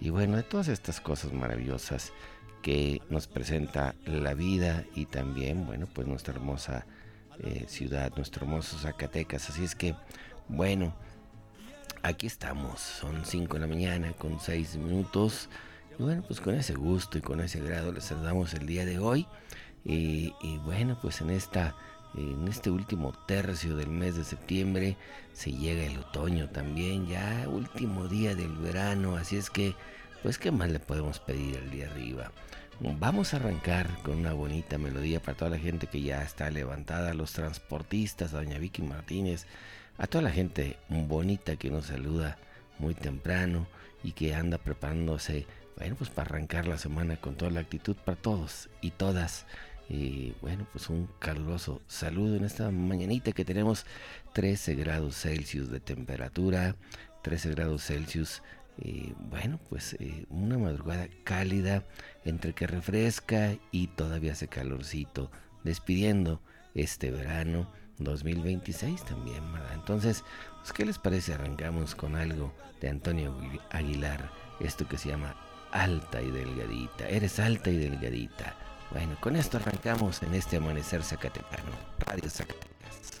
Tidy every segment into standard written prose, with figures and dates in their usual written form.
y bueno, de todas estas cosas maravillosas que nos presenta la vida y también, bueno, pues nuestra hermosa ciudad, nuestro hermoso Zacatecas. Así es que, bueno, aquí estamos, son 5 de la mañana con 6 minutos. Y bueno, pues con ese gusto y con ese grado les saludamos el día de hoy. Y bueno, pues en este último tercio del mes de septiembre se llega el otoño también, ya último día del verano. Así es que, pues, ¿qué más le podemos pedir al día arriba? Vamos a arrancar con una bonita melodía para toda la gente que ya está levantada, a los transportistas, a doña Vicky Martínez, a toda la gente bonita que nos saluda muy temprano y que anda preparándose, bueno, pues para arrancar la semana con toda la actitud para todos y todas. Bueno, pues un caluroso saludo en esta mañanita que tenemos 13 grados Celsius de temperatura, 13 grados Celsius. Bueno, pues una madrugada cálida, entre que refresca y todavía hace calorcito, despidiendo este verano 2026 también, ¿verdad? Entonces, pues, ¿qué les parece? Arrancamos con algo de Antonio Aguilar, esto que se llama Alta y Delgadita. Eres alta y delgadita. Bueno, con esto arrancamos en este amanecer zacatecano, Radio Zacatecas.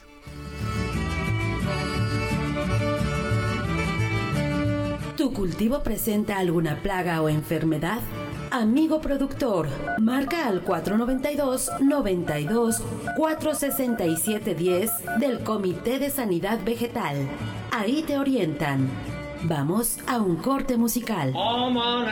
¿Tu cultivo presenta alguna plaga o enfermedad? Amigo productor, marca al 492-467-10 del Comité de Sanidad Vegetal. Ahí te orientan. Vamos a un corte musical.